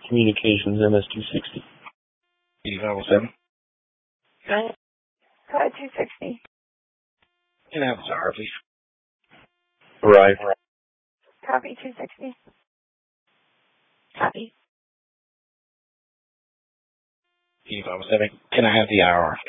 Communications MS-260. 8507. Code 260. Can I have the tower, please? Right. Copy 260. Copy. 8507. Can I have the hour?